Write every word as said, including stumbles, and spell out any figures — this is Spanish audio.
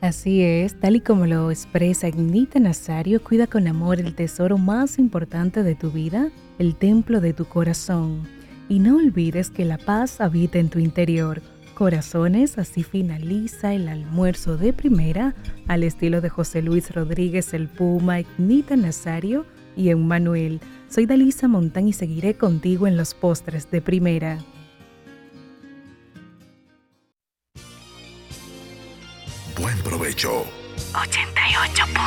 Así es, tal y como lo expresa Ignita Nazario, cuida con amor el tesoro más importante de tu vida, el templo de tu corazón. Y no olvides que la paz habita en tu interior. Corazones, así finaliza el almuerzo de primera, al estilo de José Luis Rodríguez el Puma, Ignita Nazario y Emmanuel. Soy Dalisa Montán y seguiré contigo en los postres de primera. Buen provecho. ochenta y ocho.